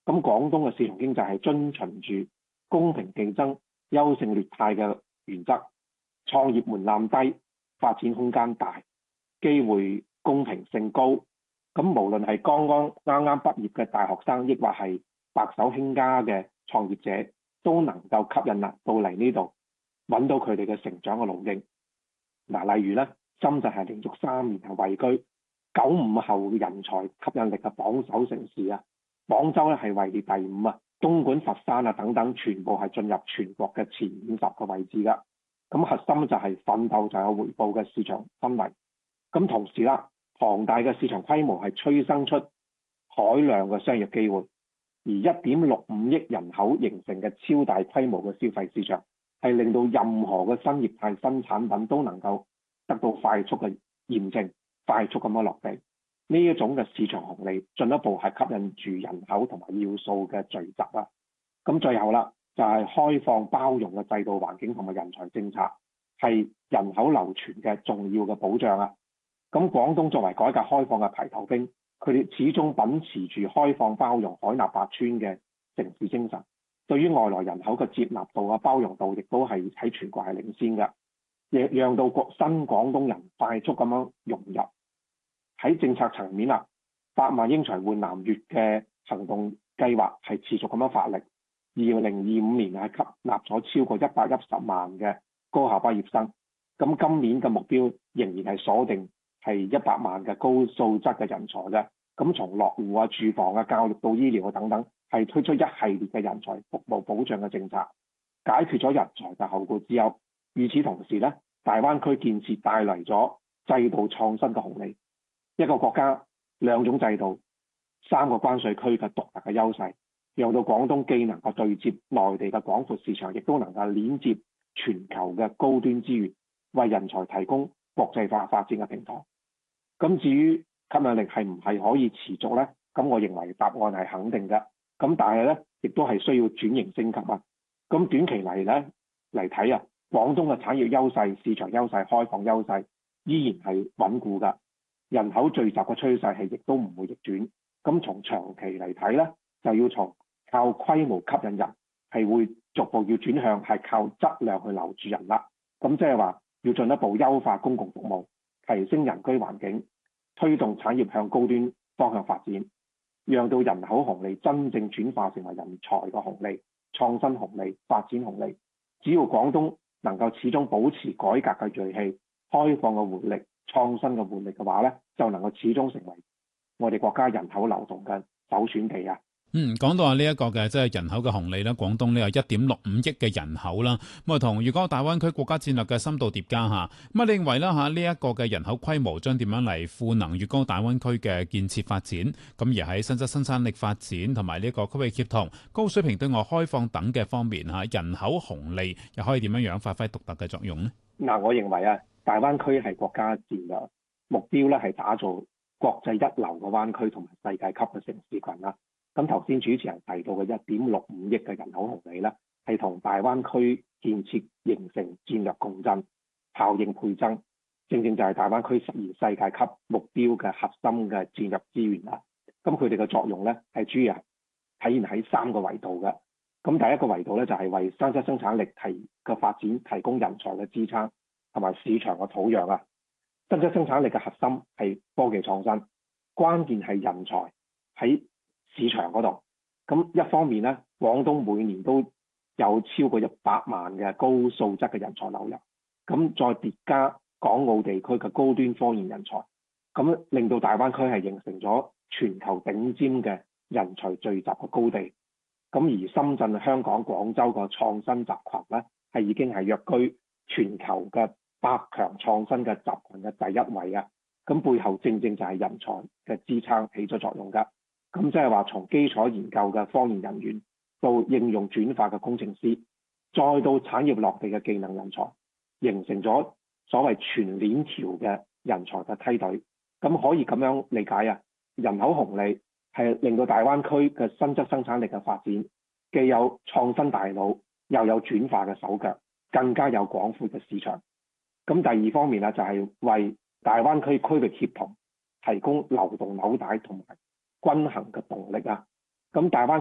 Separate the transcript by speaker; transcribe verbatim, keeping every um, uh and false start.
Speaker 1: 咁廣東嘅市場經濟係遵循住公平競爭、優勝劣汰嘅原則，創業門檻低，發展空間大，機會公平性高。咁無論係剛剛啱啱畢業嘅大學生，抑或係白手興家嘅創業者，都能夠吸引啦到嚟呢度，揾到佢哋嘅成長嘅路徑。嗱，例如咧，深圳係連續三年係位居九五後人才吸引力嘅榜首城市啊，廣州咧係位列第五啊，東莞、佛山啊等等，全部係進入全國嘅前五十個位置噶。咁核心就係奮鬥就有回報嘅市場氛圍。咁同時啦，龐大嘅市場規模係催生出海量嘅商業機會，而一點六五億人口形成嘅超大規模嘅消費市場，係令到任何嘅新業態、新產品都能夠得到快速嘅驗證，快速咁樣落地。呢一種嘅市場紅利，進一步係吸引住人口同埋要素嘅聚集啦。咁最後啦，就係開放包容嘅制度環境同埋人才政策，係人口流傳嘅重要嘅保障啊。咁廣東作為改革開放嘅排頭兵，佢哋始終秉持住開放包容、海納百川嘅城市精神，對於外來人口嘅接納度啊、包容度，亦都係喺全國係領先嘅，亦讓到國新廣東人快速咁樣融入。喺政策層面啦，百萬英才換南粵嘅行動計劃係持續咁樣發力，二零二五年係吸納咗超過一百一十萬嘅高校畢業生。咁今年嘅目標仍然係鎖定係一百萬嘅高素質嘅人才嘅。咁從落戶啊、住房啊、教育到醫療啊等等，係推出一系列嘅人才服務保障嘅政策，解決咗人才嘅後顧之憂。與此同時咧，大灣區建設帶嚟咗制度創新嘅紅利。一個國家兩種制度、三個關稅區嘅獨特嘅優勢，讓到廣東既能夠對接內地嘅廣闊市場，亦都能夠連接全球嘅高端資源，為人才提供國際化發展嘅平台。咁至於吸引力係唔係可以持續呢？咁我認為答案係肯定嘅。咁但係咧，亦都係需要轉型升級啊。咁短期嚟咧嚟睇啊，廣東嘅產業優勢、市場優勢、開放優勢依然係穩固㗎。人口聚集嘅趨勢係亦都唔會逆轉。咁從長期嚟睇咧，就要從靠規模吸引人，係會逐步要轉向係靠質量去留住人啦。咁即係話要進一步優化公共服務，提升人居環境，推動產業向高端方向發展，讓到人口紅利真正轉化成為人才嘅紅利、創新紅利、發展紅利。只要廣東能夠始終保持改革嘅銳氣、開放嘅活力、創新嘅活力嘅話咧，就能夠始終成為我哋國家人口流動嘅首選地啊！
Speaker 2: 嗯，講到啊呢一個嘅即係人口嘅紅利咧，廣東呢有一點六五億嘅人口啦，咁啊同粵港澳大灣區國家戰略嘅深度疊加嚇，咁啊你認為啦嚇呢一個嘅人口規模將點樣嚟賦能粵港澳大灣區嘅建設發展？咁而喺新質生產力發展同埋呢一個區域協同、高水平對外開放等嘅方面嚇，人口紅利又可以點樣樣發揮獨特嘅作用呢？
Speaker 1: 嗱，我認為啊，大灣區係國家戰略目標咧，係打造國際一流嘅灣區同埋世界級嘅城市群啦。咁頭先主持人提到嘅一點六五億嘅人口紅利咧，係同大灣區建設形成戰略共振、效應倍增，正正就係大灣區實現世界級目標嘅核心嘅戰略資源啦。咁佢哋嘅作用咧係主要體現喺三個維度嘅。咁第一個維度咧就係為新質生產力提嘅發展提供人才嘅支撐同埋市場嘅土壤啊。新質生產力嘅核心係科技創新，關鍵係人才喺市場嗰度。咁一方面咧，廣東每年都有超過一百萬嘅高素質嘅人才流入，咁再疊加港澳地區嘅高端科研人才，咁令到大灣區係形成咗全球頂尖嘅人才聚集嘅高地。咁而深圳、香港、廣州個創新集群咧，係已經係躍居全球嘅百強創新嘅集群嘅第一位啊！咁背後正正就係人才嘅支撐起咗作用㗎。咁即係話從基礎研究嘅科研人員，到應用轉化嘅工程師，再到產業落地嘅技能人才，形成咗所謂全鏈條嘅人才嘅梯隊。咁可以咁樣理解啊，人口紅利係令到大灣區嘅新質生產力嘅發展，既有創新大腦，又有轉化嘅手腳，更加有廣闊嘅市場。咁第二方面咧，就係為大灣區區域協同提供流動紐帶同埋均衡嘅動力啊。咁大灣